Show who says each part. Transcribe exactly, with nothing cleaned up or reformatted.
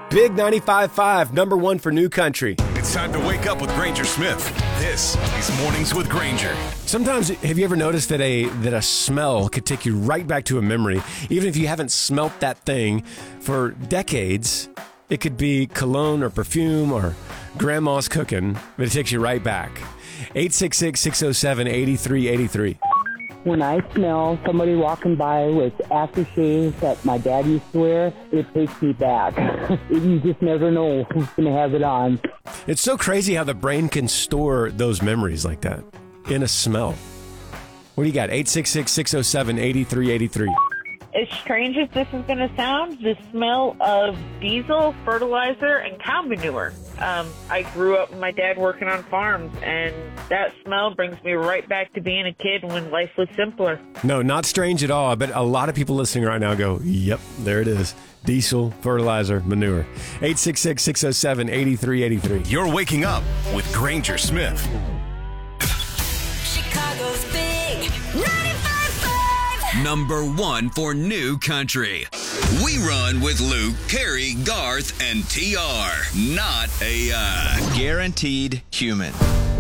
Speaker 1: Big ninety-five point five, number one for New Country.
Speaker 2: It's time to wake up with Granger Smith. This is Mornings with Granger.
Speaker 1: Sometimes, have you ever noticed that a that a smell could take you right back to a memory, even if you haven't smelt that thing for decades? It could be cologne or perfume or grandma's cooking, but it takes you right back. eight six six, six oh seven, eight three eight three.
Speaker 3: When I smell somebody walking by with aftershave that my dad used to wear, it takes me back. You just never know who's going to have it on.
Speaker 1: It's so crazy how the brain can store those memories like that in a smell. What do you got? eight six six, six oh seven, eight three eight three.
Speaker 4: As strange as this is going to sound, the smell of diesel, fertilizer, and cow manure. Um, I grew up with my dad working on farms, and that smell brings me right back to being a kid when life was simpler.
Speaker 1: No, not strange at all. I bet a lot of people listening right now go, yep, there it is. Diesel, fertilizer, manure. eight six six, six oh seven, eight three eight three.
Speaker 2: You're waking up with Granger Smith.
Speaker 5: Chicago's Big ninety-five point five.
Speaker 6: Number one for New Country. We run with Luke, Carrie, Garth, and T R. Not A I.
Speaker 7: Guaranteed human.